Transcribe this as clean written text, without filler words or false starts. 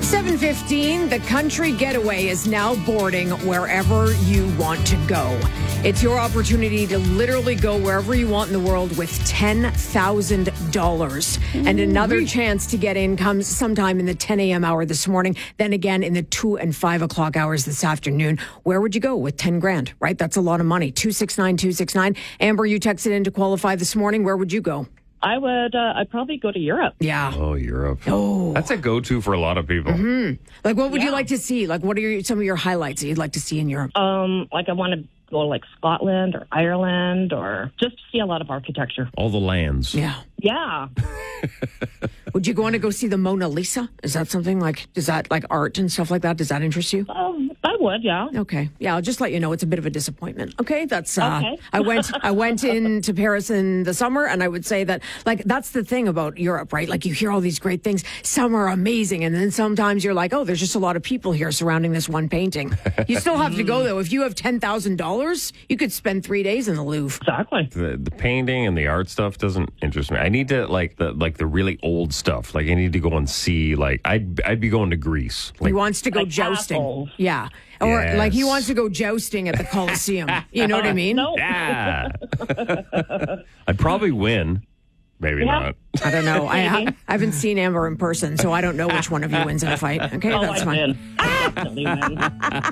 7:15, the country getaway is now boarding wherever you want to go. It's your opportunity to literally go wherever you want in the world with $10,000. And another chance to get in comes sometime in the 10 a.m. hour this morning, then again in the 2 and 5 o'clock hours this afternoon. Where would you go with 10 grand, right? That's a lot of money. 269-269. Amber, you texted in to qualify this morning. Where would you go? I would, I'd probably go to Europe. Yeah. Oh, Europe. Oh. That's a go-to for a lot of people. Mm-hmm. Like, what would you like to see? Like, what are some of your highlights that you'd like to see in Europe? Like I want to go to like Scotland or Ireland or just to see a lot of architecture. All the lands. Yeah. Yeah. Would you want to go see the Mona Lisa? Is that something like, is that like art and stuff like that? Does that interest you? I would, yeah. Okay. Yeah, I'll just let you know it's a bit of a disappointment. Okay, that's Okay. I went into Paris in the summer, and I would say that like that's the thing about Europe, right? Like you hear all these great things. Some are amazing, and then sometimes you're like, oh, there's just a lot of people here surrounding this one painting. You still have to go though. If you have $10,000, you could spend 3 days in the Louvre. Exactly. The painting and the art stuff doesn't interest me. I need to like the really old stuff. Like I need to go and see. Like I'd be going to Greece. He wants to go like jousting. castles. Yeah. Or Yes. like he wants to go jousting at the Colosseum. You know what I mean? No. Yeah. I'd probably win. Maybe Yeah. not. I don't know. I Maybe. haven't seen Amber in person, so I don't know which one of you wins in a fight. Okay, Oh, that's I fine. win. I definitely win.